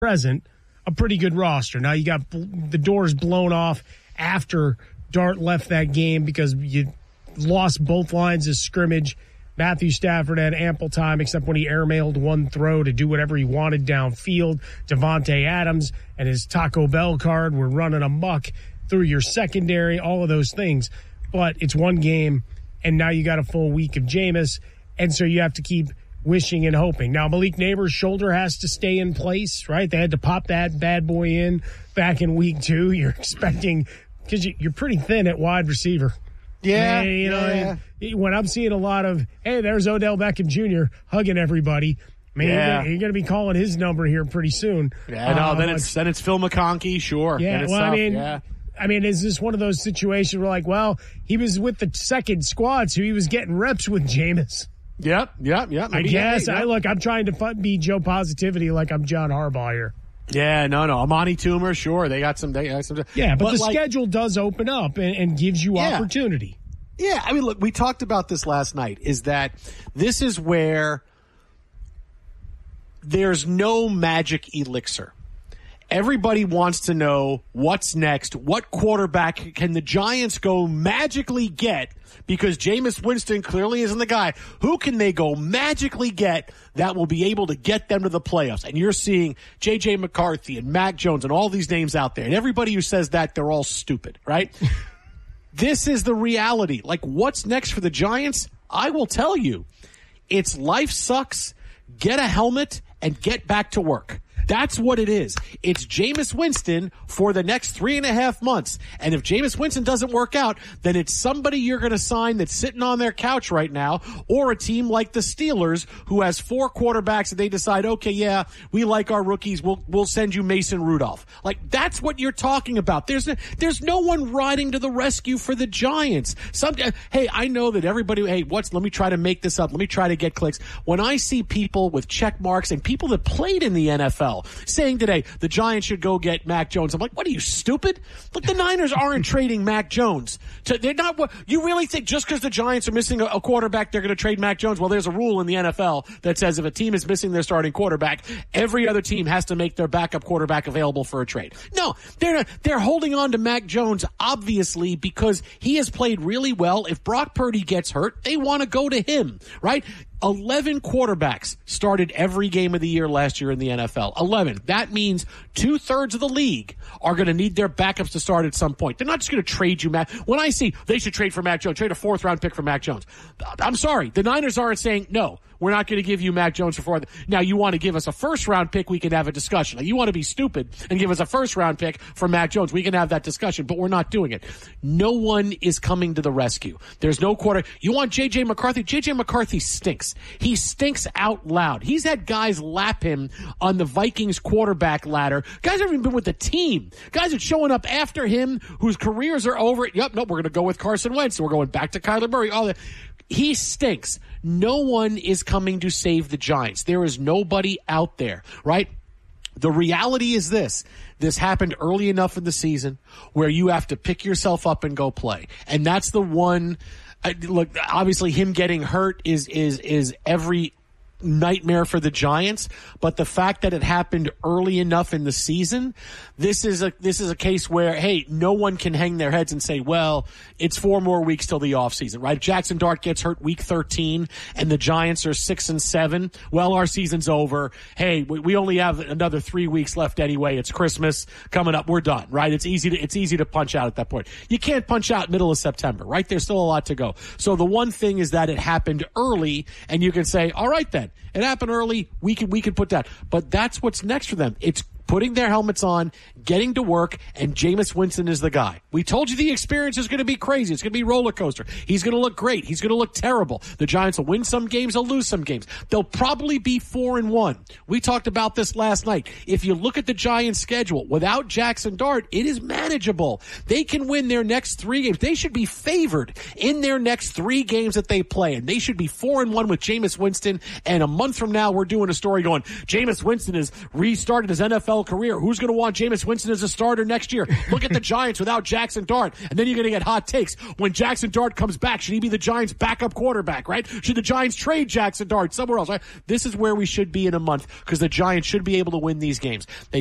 present, a pretty good roster. Now you got the doors blown off after Dart left that game because you lost both lines of scrimmage. Matthew Stafford had ample time except when he airmailed one throw to do whatever he wanted downfield. Devontae Adams and his Taco Bell card were running amok through your secondary, all of those things. But it's one game, and now you got a full week of Jameis, and so you have to keep wishing and hoping. Now, Malik Neighbors' shoulder has to stay in place, right? They had to pop that bad boy in back in week 2. You're expecting, because you're pretty thin at wide receiver. Yeah. When I'm seeing a lot of, hey, there's Odell Beckham Jr. hugging everybody, man, you're going to be calling his number here pretty soon. Yeah, no, then it's Phil McConkey, sure. Yeah, well, I mean, is this one of those situations where, like, well, he was with the second squad, so he was getting reps with Jameis? Yep. I guess. I'm trying to be Joe Positivity like I'm John Harbaugh here. Yeah, no. Amani Toomer, sure. They got some. Yeah, but the schedule does open up and gives you opportunity. Yeah, I mean, look, we talked about this last night, is that this is where there's no magic elixir. Everybody wants to know what's next. What quarterback can the Giants go magically get? Because Jameis Winston clearly isn't the guy. Who can they go magically get that will be able to get them to the playoffs? And you're seeing J.J. McCarthy and Mac Jones and all these names out there. And everybody who says that, they're all stupid, right? This is the reality. Like, what's next for the Giants? I will tell you. It's life sucks, get a helmet, and get back to work. That's what it is. It's Jameis Winston for the next 3.5 months. And if Jameis Winston doesn't work out, then it's somebody you're going to sign that's sitting on their couch right now, or a team like the Steelers who has 4 quarterbacks and they decide, okay, yeah, we like our rookies. We'll send you Mason Rudolph. Like, that's what you're talking about. There's no one riding to the rescue for the Giants. Hey, I know that everybody, let me try to make this up. Let me try to get clicks. When I see people with check marks and people that played in the NFL saying today the Giants should go get Mac Jones, I'm like, what are you, stupid? Look, the Niners aren't trading Mac Jones. They're not. You really think just because the Giants are missing a quarterback, they're going to trade Mac Jones? Well, there's a rule in the NFL that says if a team is missing their starting quarterback, every other team has to make their backup quarterback available for a trade. No, they're not. They're holding on to Mac Jones, obviously, because he has played really well. If Brock Purdy gets hurt, they want to go to him, right? 11 quarterbacks started every game of the year last year in the NFL. 11. That means 2/3 of the league are going to need their backups to start at some point. They're not just going to trade you, Mac. When I see they should trade for Mac Jones, trade a 4th-round pick for Mac Jones, I'm sorry. The Niners aren't saying, no, we're not going to give you Mac Jones for 4th. Now, you want to give us a 1st-round pick, we can have a discussion. Like, you want to be stupid and give us a 1st-round pick for Mac Jones, we can have that discussion, but we're not doing it. No one is coming to the rescue. There's no quarter. You want J.J. McCarthy? J.J. McCarthy stinks. He stinks out loud. He's had guys lap him on the Vikings quarterback ladder. Guys haven't even been with the team. Guys are showing up after him whose careers are over. Yep, nope, we're going to go with Carson Wentz. We're going back to Kyler Murray. All that. He stinks. No one is coming to save the Giants. There is nobody out there, right? The reality is this. This happened early enough in the season where you have to pick yourself up and go play. And that's the one. Look, obviously him getting hurt is every nightmare for the Giants, but the fact that it happened early enough in the season, this is a case where, hey, no one can hang their heads and say, well, it's 4 more weeks till the offseason, right? Jackson Dart gets hurt week 13 and the Giants are 6-7. Well, our season's over. Hey, we only have another 3 weeks left anyway. It's Christmas coming up. We're done, right? It's easy to punch out at that point. You can't punch out middle of September, right? There's still a lot to go. So the one thing is that it happened early and you can say, all right then, it happened early. We can put that. But that's what's next for them. It's putting their helmets on, getting to work, and Jameis Winston is the guy. We told you the experience is going to be crazy. It's going to be roller coaster. He's going to look great. He's going to look terrible. The Giants will win some games. They'll lose some games. They'll probably be 4-1. We talked about this last night. If you look at the Giants' schedule, without Jackson Dart, it is manageable. They can win their next 3 games. They should be favored in their next 3 games that they play, and they should be 4-1 with Jameis Winston. And a month from now, we're doing a story going, Jameis Winston has restarted his NFL NFL career. Who's going to want Jameis Winston as a starter next year? Look at the Giants without Jackson Dart. And then you're going to get hot takes. When Jackson Dart comes back, should he be the Giants' backup quarterback, right? Should the Giants trade Jackson Dart somewhere else, right? This is where we should be in a month because the Giants should be able to win these games. They